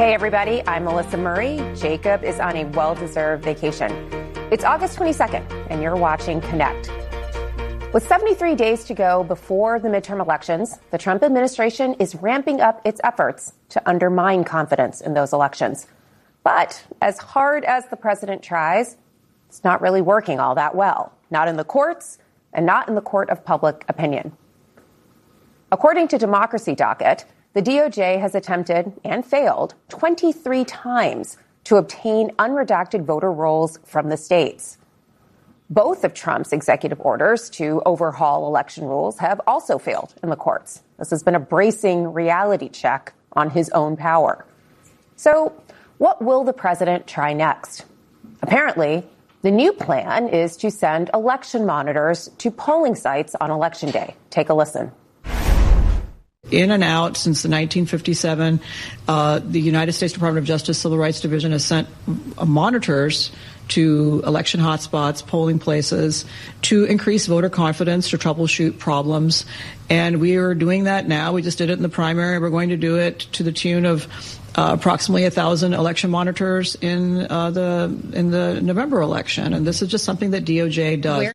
Hey, everybody, I'm Melissa Murray. Jacob is on a well-deserved vacation. It's August 22nd, and you're watching Connect. With 73 days to go before the midterm elections, the Trump administration is ramping up its efforts to undermine confidence in those elections. But as hard as the president tries, it's not really working all that well, not in the courts and not in the court of public opinion. According to Democracy Docket, the DOJ has attempted and failed 23 times to obtain unredacted voter rolls from the states. Both of Trump's executive orders to overhaul election rules have also failed in the courts. This has been a bracing reality check on his own power. So, what will the president try next? Apparently, the new plan is to send election monitors to polling sites on Election Day. Take a listen. In and out since the 1957, the United States Department of Justice Civil Rights Division has sent monitors to election hotspots, polling places, to increase voter confidence, to troubleshoot problems. And we are doing that now. We just did it in the primary. We're going to do it to the tune of approximately 1,000 election monitors in the November election. And this is just something that DOJ does.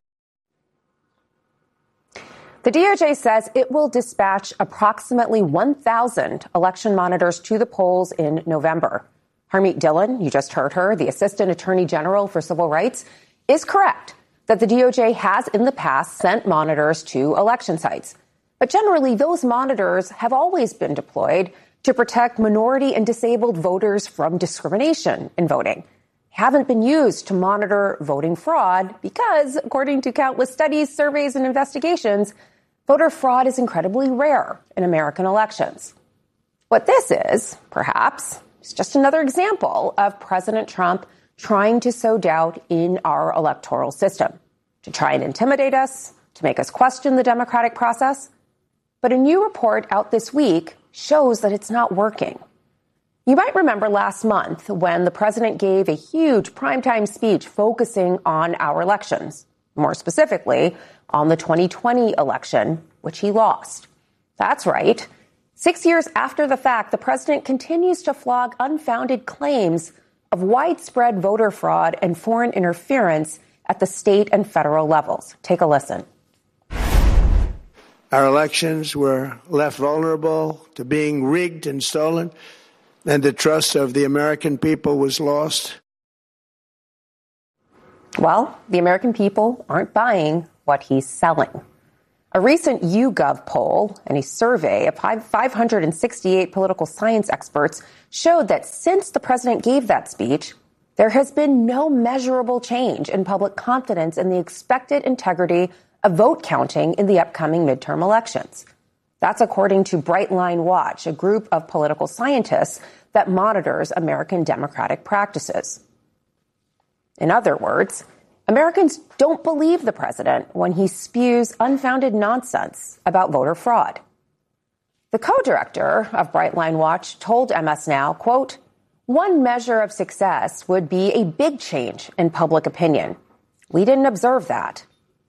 The DOJ says it will dispatch approximately 1,000 election monitors to the polls in November. Harmeet Dillon, you just heard her, the Assistant Attorney General for Civil Rights, is correct that the DOJ has in the past sent monitors to election sites. But generally, those monitors have always been deployed to protect minority and disabled voters from discrimination in voting. Haven't been used to monitor voting fraud because, according to countless studies, surveys, and investigations, voter fraud is incredibly rare in American elections. What this is, perhaps, is just another example of President Trump trying to sow doubt in our electoral system, to try and intimidate us, to make us question the democratic process. But a new report out this week shows that it's not working. You might remember last month when the president gave a huge primetime speech focusing on our elections, more specifically on the 2020 election, which he lost. That's right. 6 years after the fact, the president continues to flog unfounded claims of widespread voter fraud and foreign interference at the state and federal levels. Take a listen. Our elections were left vulnerable to being rigged and stolen, and the trust of the American people was lost. Well, the American people aren't buying what he's selling. A recent YouGov poll and a survey of 568 political science experts showed that since the president gave that speech, there has been no measurable change in public confidence in the expected integrity of vote counting in the upcoming midterm elections. That's according to Bright Line Watch, a group of political scientists that monitors American democratic practices. In other words, Americans don't believe the president when he spews unfounded nonsense about voter fraud. The co-director of Bright Line Watch told MS Now, quote, "One measure of success would be a big change in public opinion. We didn't observe that."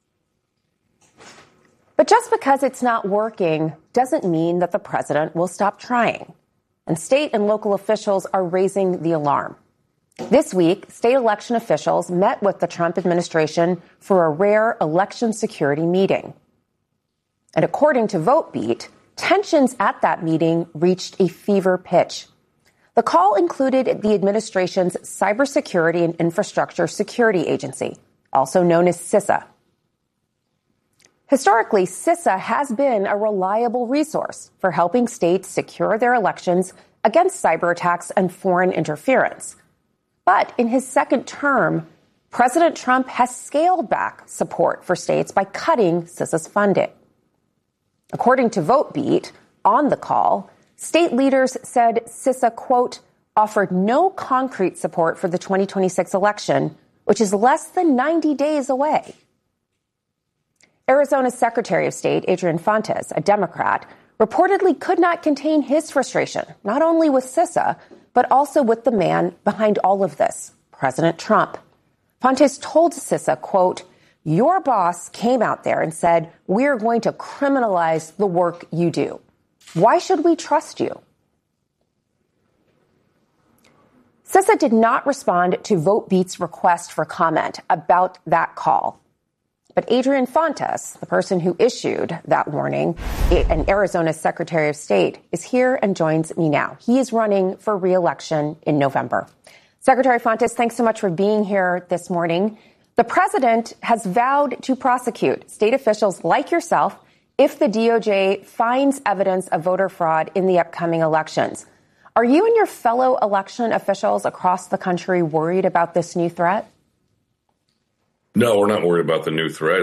But just because it's not working doesn't mean that the president will stop trying. And state and local officials are raising the alarm. This week, state election officials met with the Trump administration for a rare election security meeting. And according to VoteBeat, tensions at that meeting reached a fever pitch. The call included the administration's Cybersecurity and Infrastructure Security Agency, also known as CISA. Historically, CISA has been a reliable resource for helping states secure their elections against cyber attacks and foreign interference. But in his second term, President Trump has scaled back support for states by cutting CISA's funding. According to VoteBeat, on the call, state leaders said CISA, quote, offered no concrete support for the 2026 election, which is less than 90 days away. Arizona's Secretary of State, Adrian Fontes, a Democrat, reportedly could not contain his frustration, not only with CISA, but also with the man behind all of this, President Trump. Fontes told CISA, quote, "Your boss came out there and said, we're going to criminalize the work you do. Why should we trust you?" CISA did not respond to VoteBeat's request for comment about that call. But Adrian Fontes, the person who issued that warning, and Arizona's Secretary of State, is here and joins me now. He is running for re-election in November. Secretary Fontes, thanks so much for being here this morning. The president has vowed to prosecute state officials like yourself if the DOJ finds evidence of voter fraud in the upcoming elections. Are you and your fellow election officials across the country worried about this new threat? No, we're not worried about the new threat.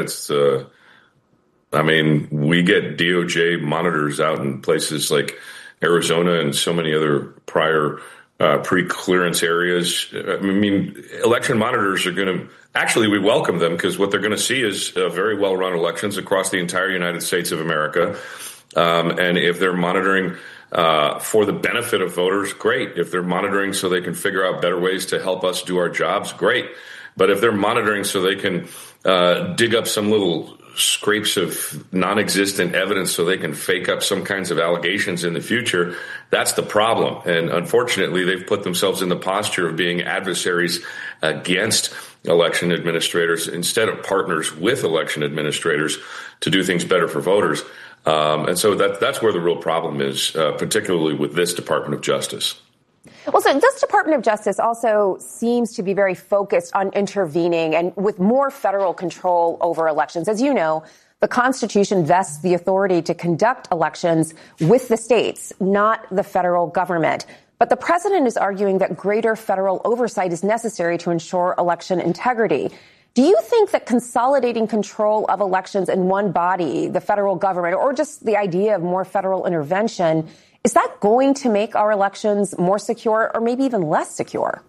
We get DOJ monitors out in places like Arizona and so many other prior pre-clearance areas. Election monitors are going to, actually, we welcome them because what they're going to see is very well-run elections across the entire United States of America. And if they're monitoring for the benefit of voters, great. If they're monitoring so they can figure out better ways to help us do our jobs, great. But if they're monitoring so they can dig up some little scrapes of non-existent evidence so they can fake up some kinds of allegations in the future, that's the problem. And unfortunately, they've put themselves in the posture of being adversaries against election administrators instead of partners with election administrators to do things better for voters. And so that's where the real problem is, particularly with this Department of Justice. Well, so this Department of Justice also seems to be very focused on intervening and with more federal control over elections. As you know, the Constitution vests the authority to conduct elections with the states, not the federal government. But the president is arguing that greater federal oversight is necessary to ensure election integrity. Do you think that consolidating control of elections in one body, the federal government, or just the idea of more federal intervention, is that going to make our elections more secure or maybe even less secure?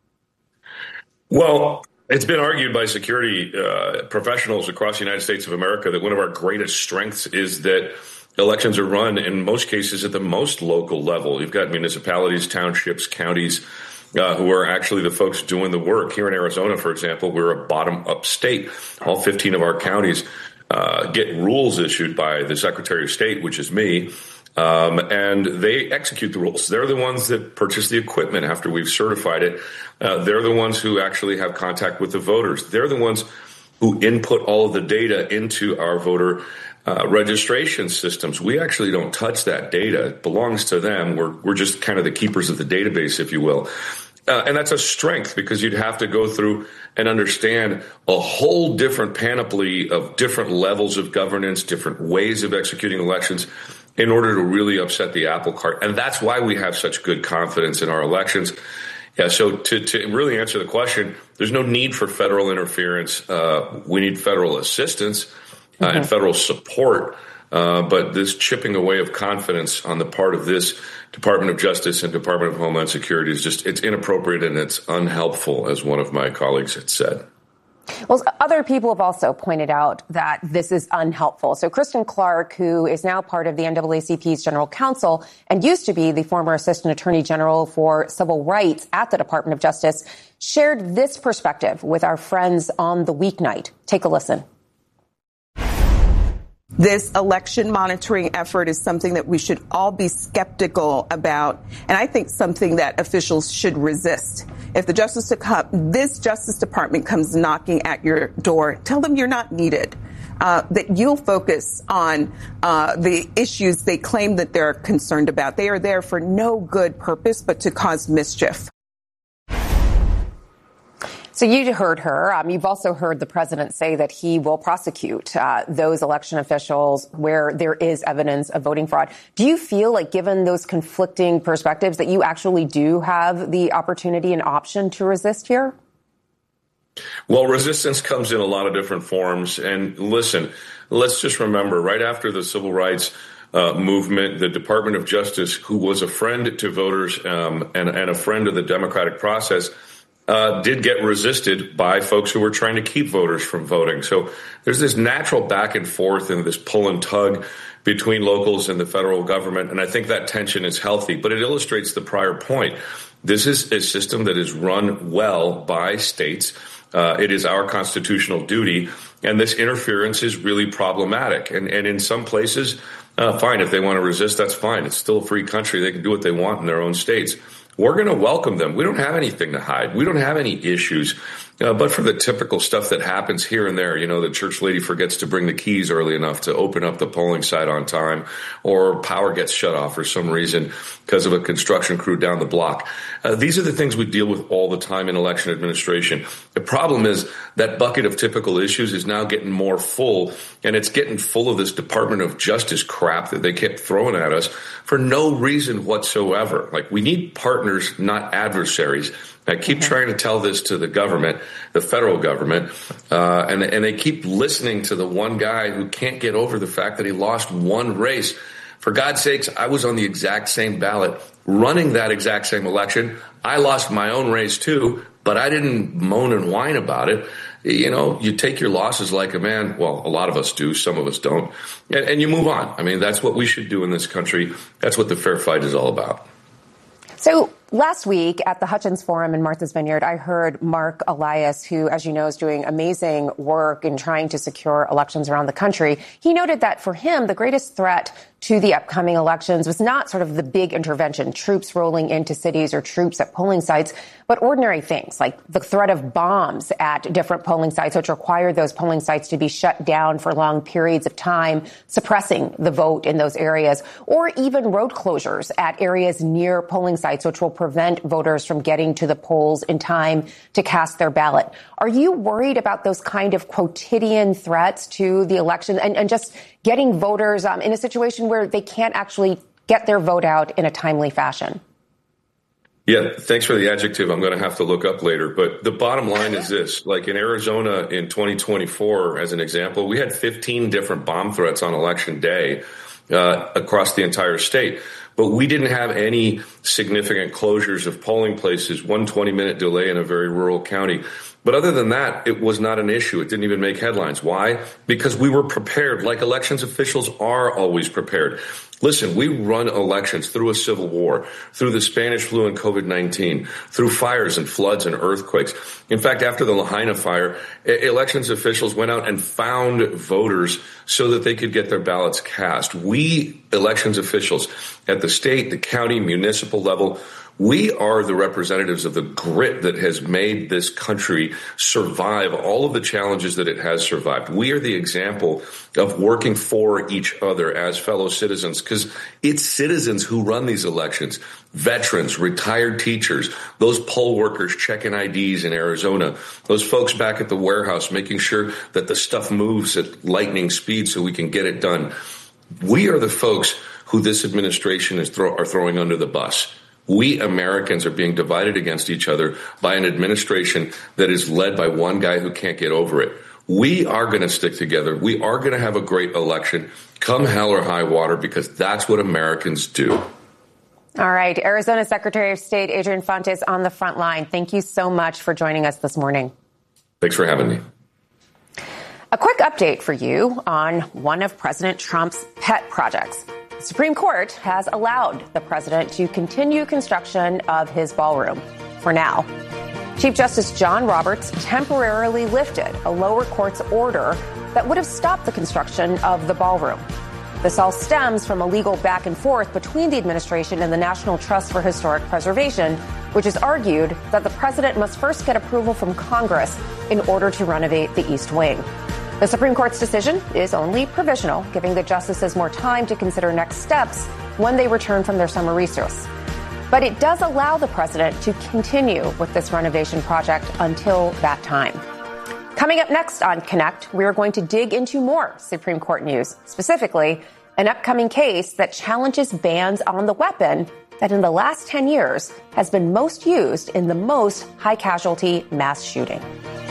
Well, it's been argued by security professionals across the United States of America that one of our greatest strengths is that elections are run in most cases at the most local level. You've got municipalities, townships, counties who are actually the folks doing the work. Here in Arizona, for example, we're a bottom-up state. All 15 of our counties get rules issued by the Secretary of State, which is me. And they execute the rules. They're the ones that purchase the equipment after we've certified it. They're the ones who actually have contact with the voters. They're the ones who input all of the data into our voter registration systems. We actually don't touch that data. It belongs to them. We're just kind of the keepers of the database, if you will. And that's a strength because you'd have to go through and understand a whole different panoply of different levels of governance, different ways of executing elections in order to really upset the apple cart. And that's why we have such good confidence in our elections. Yeah, so to really answer the question, there's no need for federal interference. We need federal assistance and federal support. But this chipping away of confidence on the part of this Department of Justice and Department of Homeland Security is it's inappropriate and it's unhelpful, as one of my colleagues had said. Well, other people have also pointed out that this is unhelpful. So Kristen Clark, who is now part of the NAACP's General Counsel and used to be the former Assistant Attorney General for Civil Rights at the Department of Justice, shared this perspective with our friends on the weeknight. Take a listen. This election monitoring effort is something that we should all be about, and I think something that officials should resist. If this Justice Department comes knocking at your door, tell them you're not needed, that you'll focus on the issues they claim that they're concerned about. They are there for no good purpose but to cause mischief. So you heard her. You've also heard the president say that he will prosecute those election officials where there is evidence of voting fraud. Do you feel like, given those conflicting perspectives, that you actually do have the opportunity and option to resist here? Well, resistance comes in a lot of different forms. And listen, let's just remember, right after the civil rights movement, the Department of Justice, who was a friend to voters and a friend of the democratic process, did get resisted by folks who were trying to keep voters from voting. So there's this natural back and forth and this pull and tug between locals and the federal government. And I think that tension is healthy, but it illustrates the prior point. This is a system that is run well by states. It is our constitutional duty. And this interference is really problematic. And in some places, fine, if they want to resist, that's fine. It's still a free country. They can do what they want in their own states. we're going to welcome them. We don't have anything to hide. We don't have any issues. But for the typical stuff that happens here and there, the church lady forgets to bring the keys early enough to open up the polling site on time, or power gets shut off for some reason because of a construction crew down the block. These are the things we deal with all the time in election administration. The problem is that bucket of typical issues is now getting more full, and it's getting full of this Department of Justice crap that they kept throwing at us for no reason whatsoever. Like, we need partners, not adversaries. I keep trying to tell this to the government, the federal government, and they keep listening to the one guy who can't get over the fact that he lost one race. For God's sakes, I was on the exact same ballot running that exact same election. I lost my own race too, but I didn't moan and whine about it. You take your losses like a man. Well, a lot of us do. Some of us don't. And you move on. I mean, that's what we should do in this country. That's what the fair fight is all about. So last week at the Hutchins Forum in Martha's Vineyard, I heard Mark Elias, who, as you know, is doing amazing work in trying to secure elections around the country. He noted that for him, the greatest threat to the upcoming elections was not sort of the big intervention, troops rolling into cities or troops at polling sites, but ordinary things like the threat of bombs at different polling sites, which require those polling sites to be shut down for long periods of time, suppressing the vote in those areas, or even road closures at areas near polling sites, which will prevent voters from getting to the polls in time to cast their ballot. Are you worried about those kind of quotidian threats to the election and just getting voters in a situation where they can't actually get their vote out in a timely fashion? Yeah, thanks for the adjective. I'm going to have to look up later. But the bottom line is this. Like in Arizona in 2024, as an example, we had 15 different bomb threats on election day across the entire state. But we didn't have any significant closures of polling places, 1 20-minute delay in a very rural county. But other than that, it was not an issue. It didn't even make headlines. Why? Because we were prepared, like elections officials are always prepared. Listen, we run elections through a civil war, through the Spanish flu and COVID-19, through fires and floods and earthquakes. In fact, after the Lahaina fire, elections officials went out and found voters so that they could get their ballots cast. We, elections officials at the state, the county, municipal level, we are the representatives of the grit that has made this country survive all of the challenges that it has survived. We are the example of working for each other as fellow citizens, because it's citizens who run these elections. Veterans, retired teachers, those poll workers checking IDs in Arizona, those folks back at the warehouse making sure that the stuff moves at lightning speed so we can get it done. We are the folks who this administration are throwing under the bus. We Americans are being divided against each other by an administration that is led by one guy who can't get over it. We are going to stick together. We are going to have a great election, come hell or high water, because that's what Americans do. All right. Arizona Secretary of State Adrian Fontes on the front line. Thank you so much for joining us this morning. Thanks for having me. A quick update for you on one of President Trump's pet projects. The Supreme Court has allowed the president to continue construction of his ballroom for now. Chief Justice John Roberts temporarily lifted a lower court's order that would have stopped the construction of the ballroom. This all stems from a legal back and forth between the administration and the National Trust for Historic Preservation, which has argued that the president must first get approval from Congress in order to renovate the East Wing. The Supreme Court's decision is only provisional, giving the justices more time to consider next steps when they return from their summer recess. But it does allow the president to continue with this renovation project until that time. Coming up next on Connect, we are going to dig into more Supreme Court news, specifically an upcoming case that challenges bans on the weapon that in the last 10 years has been most used in the most high-casualty mass shooting.